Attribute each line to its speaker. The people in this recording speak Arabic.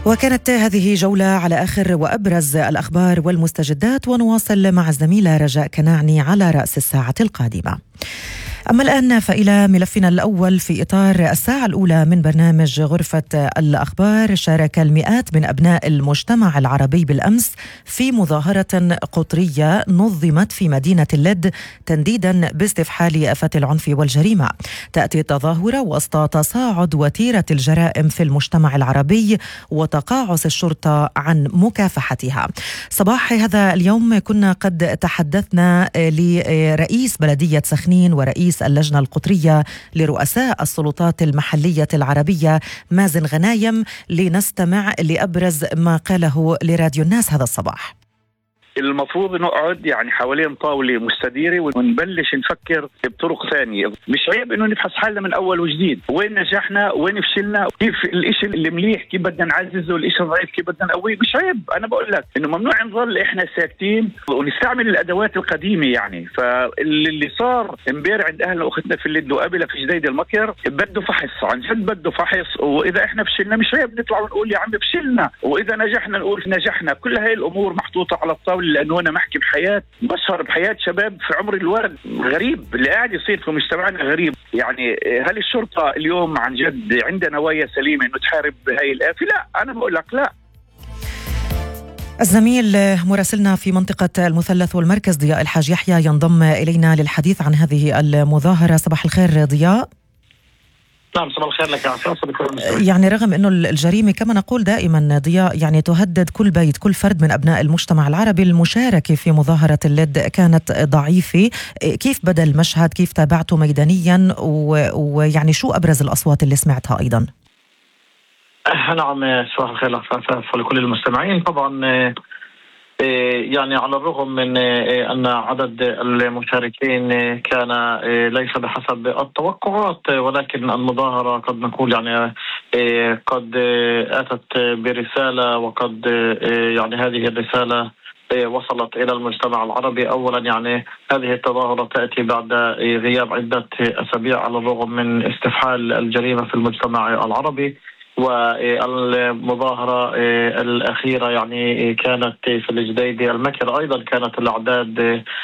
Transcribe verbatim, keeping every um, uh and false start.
Speaker 1: وكانت هذه جولة على آخر وأبرز الأخبار والمستجدات، ونواصل مع الزميلة رجاء كناعني على رأس الساعة القادمة. أما الآن فإلى ملفنا الأول في إطار الساعة الأولى من برنامج غرفة الأخبار. شارك المئات من أبناء المجتمع العربي بالأمس في مظاهرة قطرية نظمت في مدينة اللد تنديدا باستفحال آفات العنف والجريمة. تأتي التظاهرة وسط تصاعد وتيرة الجرائم في المجتمع العربي وتقاعس الشرطة عن مكافحتها. صباح هذا اليوم كنا قد تحدثنا لرئيس بلدية سخنين ورئيس اللجنة القطرية لرؤساء السلطات المحلية العربية مازن غنايم لنستمع لأبرز ما قاله لراديو الناس هذا الصباح.
Speaker 2: المفروض نقعد يعني حوالين طاولة مستديرة ونبلش نفكر بطرق ثانية. مش عيب انه نبحث حالنا من اول وجديد، وين نجحنا وين فشلنا، كيف الاشي اللي مليح كيف بدنا نعززه والاشي الضعيف كيف بدنا نقويه. مش عيب، انا بقول لك انه ممنوع نظل احنا ساكتين ونستعمل الادوات القديمة. يعني فاللي صار امبارح عند اهلنا واختنا في اللد وقبلها في جديد المكر بده فحص، عن جد بده فحص. واذا احنا فشلنا مش عيب نطلع ونقول يا عم فشلنا، واذا نجحنا نقول نجحنا. كل هاي الامور محطوطة على الطاولة لأنه أنا محكي بحياة بشر، بحياة شباب في عمر الورد. غريب اللي قاعد يصير في مجتمعنا، غريب. يعني هل الشرطة اليوم عن جد عندها نوايا سليمة إنه تحارب هاي الآفة؟ لا، أنا بقول لك لا.
Speaker 1: الزميل مراسلنا في منطقة المثلث والمركز ضياء الحاج يحيى ينضم إلينا للحديث عن هذه المظاهرة. صباح الخير ضياء.
Speaker 3: نعم صباح الخير لك يا عساس.
Speaker 1: يعني رغم أنه الجريمة كما نقول دائما ضياء يعني تهدد كل بيت كل فرد من أبناء المجتمع العربي، المشاركة في مظاهرة اللد كانت ضعيفة. كيف بدأ المشهد؟ كيف تابعته ميدانيا؟ ويعني شو أبرز الأصوات اللي سمعتها أيضا؟
Speaker 3: نعم صباح الخير لكل المستمعين. طبعا يعني على الرغم من أن عدد المشاركين كان ليس بحسب التوقعات، ولكن المظاهرة قد نقول يعني قد أتت برسالة، وقد يعني هذه الرسالة وصلت إلى المجتمع العربي. أولا يعني هذه التظاهرة تأتي بعد غياب عدة أسابيع على الرغم من استفحال الجريمة في المجتمع العربي. والمظاهرة الأخيرة يعني كانت في الجديد المكر، أيضا كانت الأعداد